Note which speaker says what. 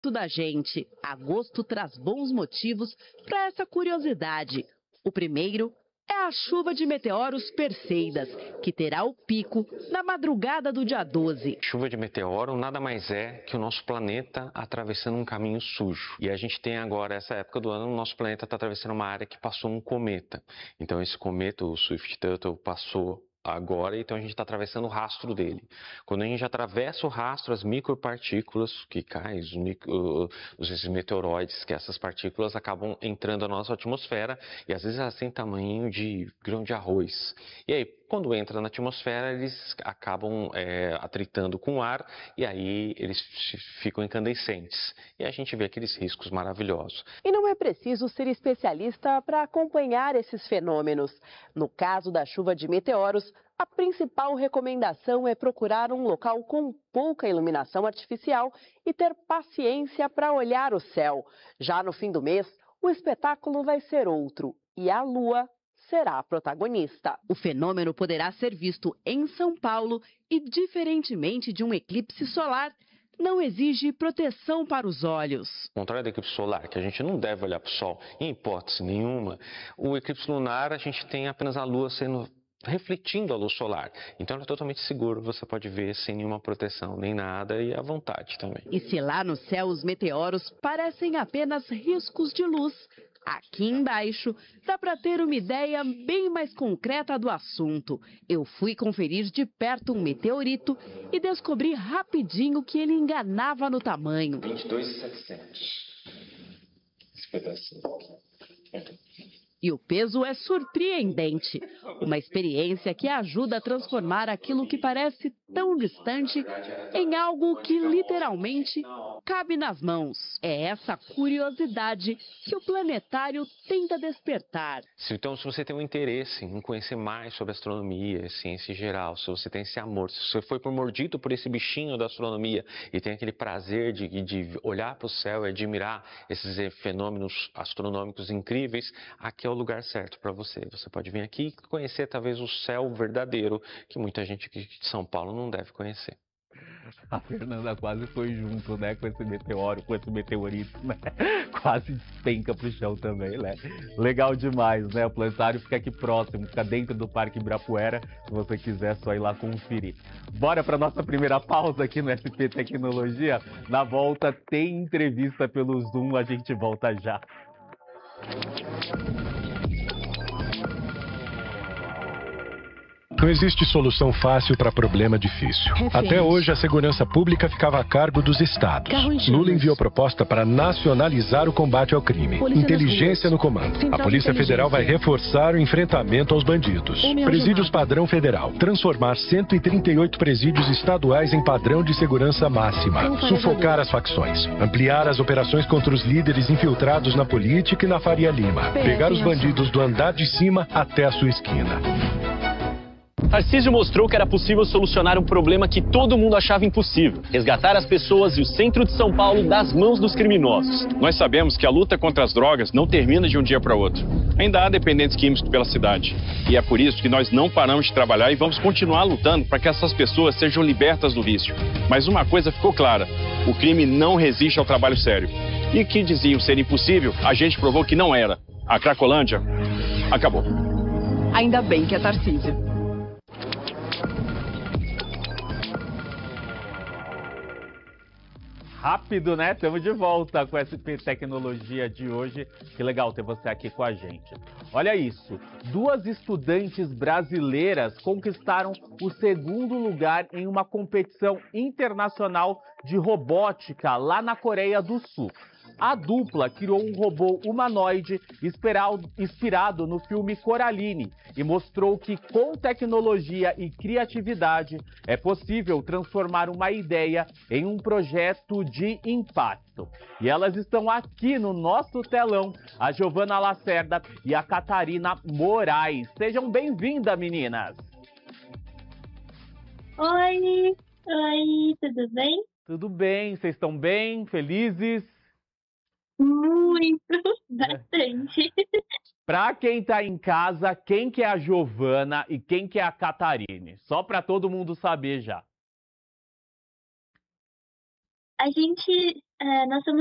Speaker 1: da gente. Agosto traz bons motivos para essa curiosidade. O primeiro é a chuva de meteoros Perseidas, que terá o pico na madrugada do dia 12.
Speaker 2: Chuva de meteoro nada mais é que o nosso planeta atravessando um caminho sujo. E a gente tem agora, essa época do ano, o nosso planeta está atravessando uma área que passou um cometa. Então esse cometa, o Swift Tuttle, passou agora, então a gente está atravessando o rastro dele. Quando a gente atravessa o rastro, as micropartículas que caem, esses meteoroides, que essas partículas acabam entrando na nossa atmosfera e às vezes elas têm tamanho de grão de arroz. E aí, quando entra na atmosfera, eles acabam atritando com o ar e aí eles ficam incandescentes. E a gente vê aqueles riscos maravilhosos.
Speaker 1: E não é preciso ser especialista para acompanhar esses fenômenos. No caso da chuva de meteoros, a principal recomendação é procurar um local com pouca iluminação artificial e ter paciência para olhar o céu. Já no fim do mês, o espetáculo vai ser outro e a Lua será a protagonista. O fenômeno poderá ser visto em São Paulo e, diferentemente de um eclipse solar, não exige proteção para os olhos.
Speaker 2: Ao contrário do eclipse solar, que a gente não deve olhar para o Sol em hipótese nenhuma, o eclipse lunar a gente tem apenas a Lua refletindo a luz solar. Então é totalmente seguro, você pode ver sem nenhuma proteção, nem nada e à vontade também.
Speaker 1: E se lá no céu os meteoros parecem apenas riscos de luz, aqui embaixo dá para ter uma ideia bem mais concreta do assunto. Eu fui conferir de perto um meteorito e descobri rapidinho que ele enganava no tamanho.
Speaker 2: 22.700. Esse pedacinho aqui.
Speaker 1: E o peso é surpreendente. Uma experiência que ajuda a transformar aquilo que parece tão distante em algo que literalmente cabe nas mãos. É essa curiosidade que o planetário tenta despertar.
Speaker 2: Então, se você tem um interesse em conhecer mais sobre astronomia, ciência em geral, se você tem esse amor, se você foi mordido por esse bichinho da astronomia e tem aquele prazer de olhar para o céu e admirar esses fenômenos astronômicos incríveis, aqui é o lugar certo para você. Você pode vir aqui e conhecer talvez o céu verdadeiro, que muita gente aqui de São Paulo não deve conhecer.
Speaker 3: A Fernanda quase foi junto, né, com esse meteoro, com esse meteorito, né? Quase despenca pro chão também, né? Legal demais, né? O planetário fica aqui próximo, fica dentro do Parque Ibirapuera, se você quiser só ir lá conferir. Bora para nossa primeira pausa aqui no SP Tecnologia. Na volta tem entrevista pelo Zoom, a gente volta já.
Speaker 4: Não existe solução fácil para problema difícil. Até hoje, a segurança pública ficava a cargo dos estados. Lula enviou proposta para nacionalizar o combate ao crime. Inteligência no comando. A Polícia Federal vai reforçar o enfrentamento aos bandidos. Presídios padrão federal. Transformar 138 presídios estaduais em padrão de segurança máxima. Sufocar as facções. Ampliar as operações contra os líderes infiltrados na política e na Faria Lima. Pegar os bandidos do andar de cima até a sua esquina.
Speaker 5: Tarcísio mostrou que era possível solucionar um problema que todo mundo achava impossível: resgatar as pessoas e o centro de São Paulo das mãos dos criminosos.
Speaker 6: Nós sabemos que a luta contra as drogas não termina de um dia para outro. Ainda há dependentes químicos pela cidade. E é por isso que nós não paramos de trabalhar e vamos continuar lutando para que essas pessoas sejam libertas do vício. Mas uma coisa ficou clara: o crime não resiste ao trabalho sério. E que diziam ser impossível, a gente provou que não era. A Cracolândia acabou.
Speaker 1: Ainda bem que é Tarcísio.
Speaker 3: Rápido, né? Estamos de volta com a SP Tecnologia de hoje. Que legal ter você aqui com a gente. Olha isso, 2 estudantes brasileiras conquistaram o 2º lugar em uma competição internacional de robótica lá na Coreia do Sul. A dupla criou um robô humanoide inspirado no filme Coraline e mostrou que com tecnologia e criatividade é possível transformar uma ideia em um projeto de impacto. E elas estão aqui no nosso telão, a Giovana Lacerda e a Catarina Moraes. Sejam bem-vindas, meninas!
Speaker 7: Oi, tudo bem?
Speaker 3: Tudo bem, vocês estão bem? Felizes?
Speaker 7: Muito, bastante.
Speaker 3: Para quem tá em casa, quem que é a Giovana e quem que é a Catarine? Só para todo mundo saber já.
Speaker 7: A gente, nós somos